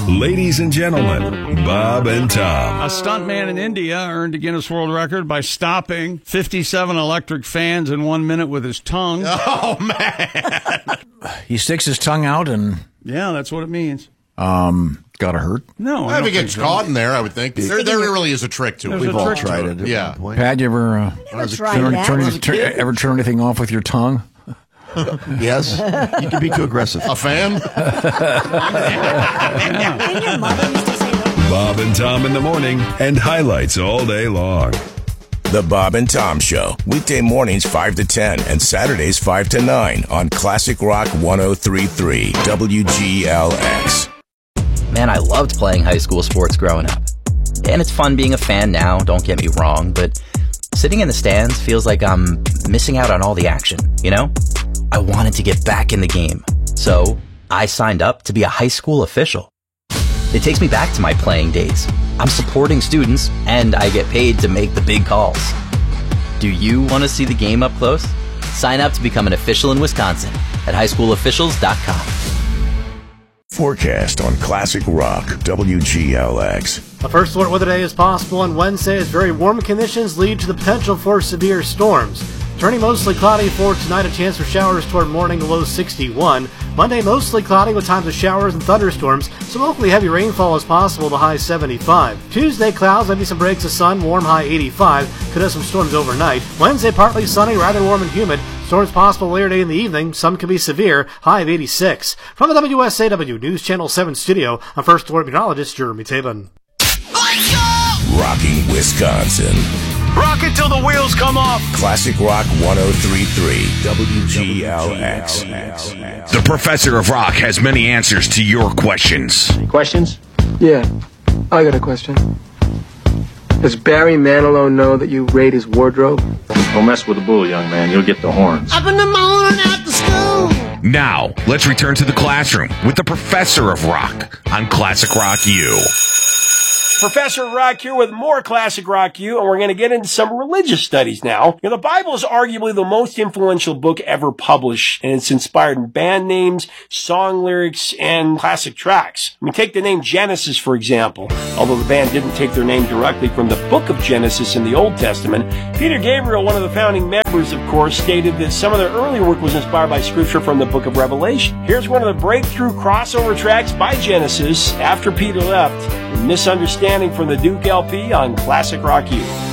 Ladies and gentlemen, Bob and Tom. A stuntman in India earned a Guinness World Record by stopping 57 electric fans in 1 minute with his tongue. Oh, man. He sticks his tongue out and... Yeah, that's what it means. Gotta hurt. No, If he gets caught in there, I would think. There really is a trick to it. There's a trick to tried it. it. Yeah. Pat, you ever ever turn anything off with your tongue? Yes. You can be too aggressive. A fan? And your mother used to say that. Bob and Tom in the morning and highlights all day long. The Bob and Tom Show, weekday mornings 5 to 10 and Saturdays 5 to 9 on Classic Rock 103.3 WGLX. Man, I loved playing high school sports growing up. And it's fun being a fan now, don't get me wrong, but sitting in the stands feels like I'm missing out on all the action, you know? I wanted to get back in the game, so I signed up to be a high school official. It takes me back to my playing days. I'm supporting students, and I get paid to make the big calls. Do you want to see the game up close? Sign up to become an official in Wisconsin at highschoolofficials.com. Forecast on Classic Rock WGLX. A first alert weather day is possible on Wednesday as very warm conditions lead to the potential for severe storms. Turning mostly cloudy for tonight, a chance for showers toward morning, low 61. Monday, mostly cloudy with times of showers and thunderstorms. Some locally heavy rainfall is possible, the high 75. Tuesday, clouds, maybe some breaks of sun, warm, high 85. Could have some storms overnight. Wednesday, partly sunny, rather warm and humid. Storms possible later today in the evening. Some could be severe, high of 86. From the WSAW News Channel 7 studio, I'm First Alert meteorologist Jeremy Tabin. Rocking Wisconsin. Rock it till the wheels come off. Classic Rock 103.3 WGLX. The Professor of Rock has many answers to your questions. Questions? Yeah, I got a question. Does Barry Manilow know that you raid his wardrobe? Don't mess with the bull, young man. You'll get the horns. Up in the morning at the school. Now, let's return to the classroom with the Professor of Rock on Classic Rock U. Professor Rock here with more Classic Rock U, and we're going to get into some religious studies now. The Bible is arguably the most influential book ever published, and it's inspired band names, song lyrics, and classic tracks. Take the name Genesis, for example. Although the band didn't take their name directly from the book of Genesis in the Old Testament, Peter Gabriel, one of the founding members, of course, stated that some of their early work was inspired by scripture from the book of Revelation. Here's one of the breakthrough crossover tracks by Genesis after Peter left, Misunderstanding from the Duke LP on Classic Rock U.